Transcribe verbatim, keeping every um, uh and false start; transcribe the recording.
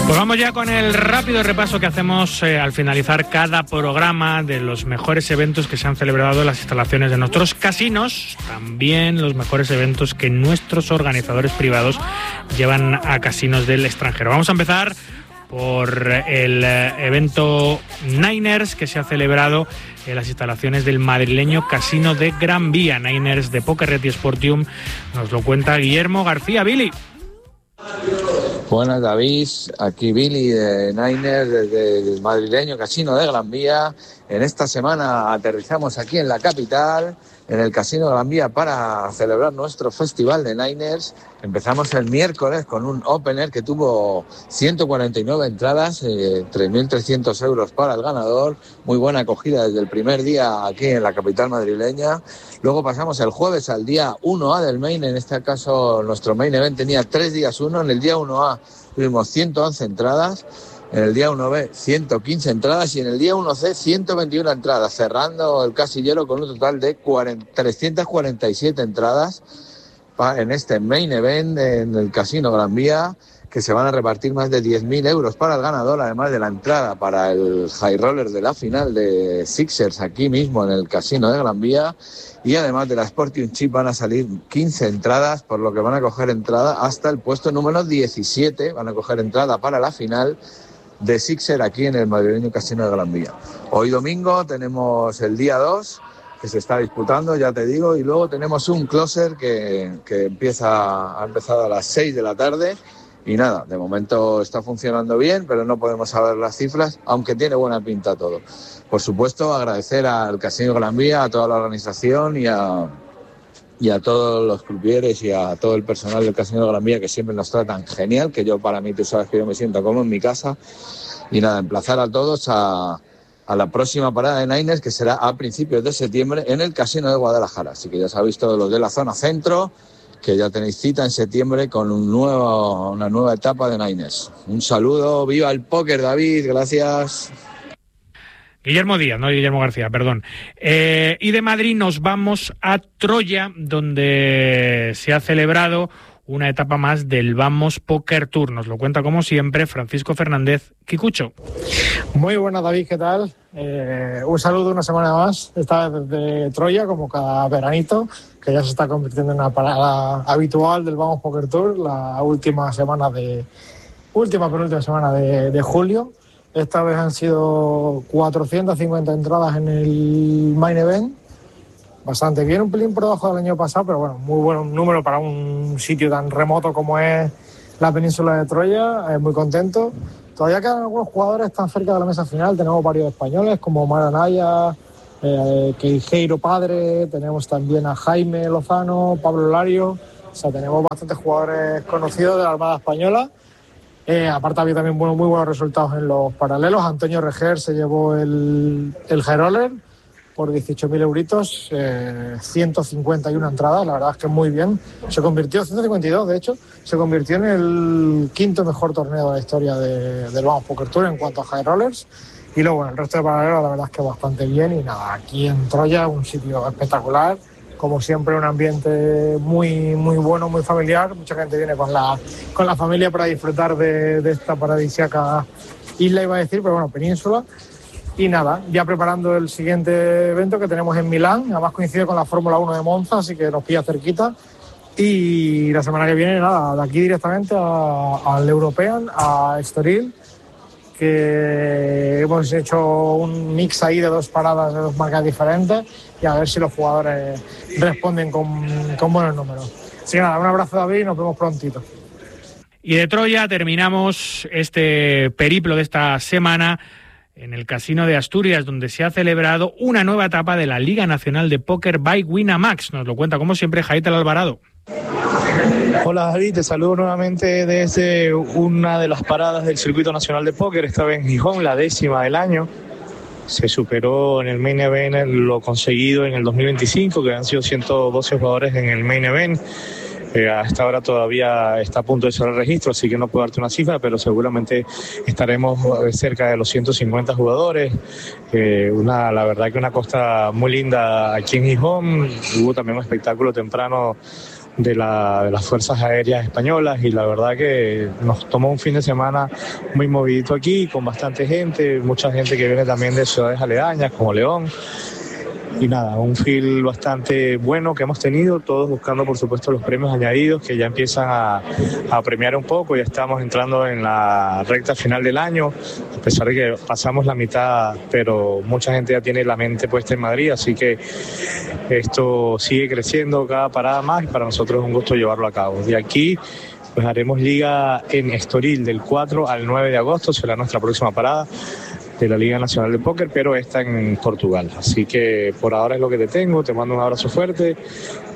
Pues vamos ya con el rápido repaso que hacemos eh, al finalizar cada programa de los mejores eventos que se han celebrado en las instalaciones de nuestros casinos, también los mejores eventos que nuestros organizadores privados llevan a casinos del extranjero. Vamos a empezar por el eh, evento Niners que se ha celebrado en las instalaciones del madrileño Casino de Gran Vía. Niners de PokerRet y Sportium, nos lo cuenta Guillermo García. Billy. Buenas, David, aquí Billy de Niners desde el madrileño Casino de Gran Vía. En esta semana aterrizamos aquí en la capital, en el Casino de Gran Vía, para celebrar nuestro festival de Niners. Empezamos el miércoles con un opener que tuvo ciento cuarenta y nueve entradas, eh, tres mil trescientos euros para el ganador. Muy buena acogida desde el primer día aquí en la capital madrileña. Luego pasamos el jueves al día uno A del main. En este caso nuestro main event tenía tres días uno. En el día uno A tuvimos ciento once entradas. En el día uno B, ciento quince entradas, y en el día uno C, ciento veintiuna entradas, cerrando el casillero con un total de trescientas cuarenta y siete entradas en este main event en el Casino Gran Vía, que se van a repartir más de diez mil euros para el ganador, además de la entrada para el high roller de la final de Sixers aquí mismo en el Casino de Gran Vía, y además de la Sporting Chip van a salir quince entradas, por lo que van a coger entrada hasta el puesto número diecisiete, van a coger entrada para la final de Sixer aquí en el madrileño Casino de Gran Vía. Hoy domingo tenemos el día dos que se está disputando, ya te digo, y luego tenemos un closer que, que empieza, ha empezado a las seis de la tarde, y nada, de momento está funcionando bien, pero no podemos saber las cifras, aunque tiene buena pinta todo. Por supuesto, agradecer al Casino de Gran Vía, a toda la organización y a, y a todos los crupieres y a todo el personal del Casino de Gran Vía, que siempre nos tratan genial, que yo, para mí, tú sabes que yo me siento como en mi casa. Y nada, emplazar a todos a, a la próxima parada de Niners, que será a principios de septiembre en el Casino de Guadalajara. Así que ya sabéis, todos los de la zona centro, que ya tenéis cita en septiembre con un nuevo, una nueva etapa de Niners. Un saludo, viva el póker, David, gracias. Guillermo Díaz, no Guillermo García, perdón. Eh, y de Madrid nos vamos a Troya, donde se ha celebrado una etapa más del Vamos Poker Tour. Nos lo cuenta, como siempre, Francisco Fernández Kikucho. Muy buenas, David, ¿qué tal? Eh, un saludo una semana más, esta vez desde Troya, como cada veranito, que ya se está convirtiendo en una parada habitual del Vamos Poker Tour, la última semana de última penúltima semana de, de julio. Esta vez han sido cuatrocientas cincuenta entradas en el main event. Bastante bien, un pelín por debajo del año pasado, pero bueno, muy buen número para un sitio tan remoto como es la península de Troya. Eh, muy contento. Todavía quedan algunos jugadores tan cerca de la mesa final. Tenemos varios españoles como Mara Naya, eh, Queijeiro Padre, tenemos también a Jaime Lozano, Pablo Lario. O sea, tenemos bastantes jugadores conocidos de la Armada Española. Eh, aparte había también bueno, muy buenos resultados en los paralelos. Antonio Reger se llevó el, el high roller por dieciocho mil euritos, eh, ciento cincuenta y una entradas, la verdad es que muy bien. Se convirtió, ciento cincuenta y dos de hecho, se convirtió en el quinto mejor torneo de la historia de, del Vamos Poker Tour en cuanto a high rollers. Y luego, bueno, el resto de paralelos, la verdad es que bastante bien. Y nada, aquí en Troya, un sitio espectacular. Como siempre, un ambiente muy, muy bueno, muy familiar. Mucha gente viene con la, con la familia para disfrutar de, de esta paradisíaca isla, iba a decir, pero bueno, península. Y nada, ya preparando el siguiente evento que tenemos en Milán, además coincide con la Fórmula uno de Monza, así que nos pilla cerquita. Y la semana que viene, nada, de aquí directamente a, al European, a Estoril, que hemos hecho un mix ahí de dos paradas de dos marcas diferentes, y a ver si los jugadores responden con, con buenos números. Así que nada, un abrazo, David, y nos vemos prontito. Y de Troya terminamos este periplo de esta semana en el Casino de Asturias, donde se ha celebrado una nueva etapa de la Liga Nacional de Póker by Winamax. Nos lo cuenta, como siempre, Jaitel Alvarado. Hola, David, te saludo nuevamente desde una de las paradas del Circuito Nacional de Póker, esta vez en Gijón, la décima del año. Se superó en el Main Event lo conseguido en el dos mil veinticinco, que han sido ciento doce jugadores en el Main Event. Eh, a esta hora todavía está a punto de cerrar el registro, así que no puedo darte una cifra, pero seguramente estaremos cerca de los ciento cincuenta jugadores. Eh, una, la verdad que una costa muy linda aquí en Gijón. Hubo también un espectáculo temprano de, la, de las Fuerzas Aéreas Españolas, y la verdad que nos tomó un fin de semana muy movidito aquí, con bastante gente, mucha gente que viene también de ciudades aledañas como León. Y nada, un feel bastante bueno que hemos tenido, todos buscando por supuesto los premios añadidos que ya empiezan a, a premiar un poco. Ya estamos entrando en la recta final del año, a pesar de que pasamos la mitad, pero mucha gente ya tiene la mente puesta en Madrid, así que esto sigue creciendo cada parada más y para nosotros es un gusto llevarlo a cabo. De aquí pues haremos liga en Estoril del cuatro al nueve de agosto, será nuestra próxima parada de la Liga Nacional de Póquer, pero está en Portugal. Así que por ahora es lo que te tengo, te mando un abrazo fuerte